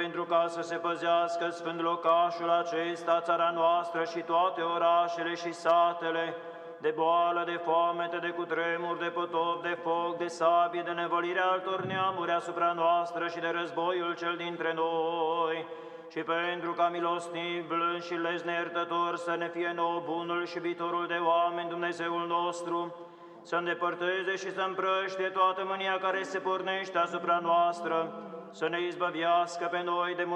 pentru ca să se păzească sfânt locașul acesta, țara noastră și toate orașele și satele, de boală, de foamete, de cutremur, de potop, de foc, de sabie, de nevălire altor neamuri asupra noastră și de războiul cel dintre noi, și pentru ca milostiv, blând și lesne iertător să ne fie nouă bunul și iubitorul de oameni, Dumnezeul nostru, să îndepărteze și să împrăștie toată mânia care se pornește asupra noastră, să ne izbăvească pe noi de